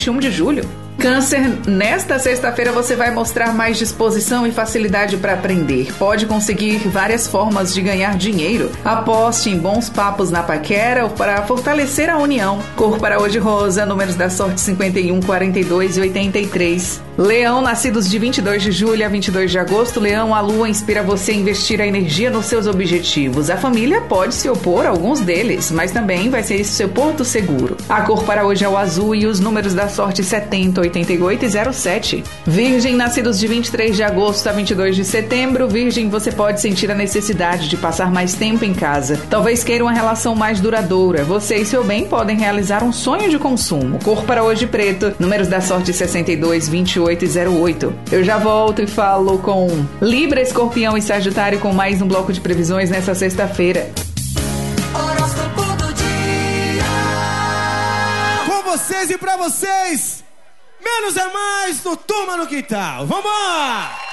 21 de julho. Câncer, nesta sexta-feira você vai mostrar mais disposição e facilidade para aprender. Pode conseguir várias formas de ganhar dinheiro. Aposte em bons papos na paquera para fortalecer a união. Cor para hoje rosa, números da sorte 51, 42 e 83. Leão, nascidos de 22 de julho a 22 de agosto. Leão, a lua inspira você a investir a energia nos seus objetivos. A família pode se opor a alguns deles, mas também vai ser seu porto seguro. A cor para hoje é o azul e os números da sorte 70, 88 e 07. Virgem, nascidos de 23 de agosto a 22 de setembro. Virgem, você pode sentir a necessidade de passar mais tempo em casa. Talvez queira uma relação mais duradoura. Você e seu bem podem realizar um sonho de consumo. Cor para hoje preto, números da sorte 62, 28 e 08. Eu já volto e falo com Libra, Escorpião e Sagitário com mais um bloco de previsões nessa sexta-feira. Horóscopo do dia. Com vocês e pra vocês, menos é mais no Turma no Quintal. Vamos!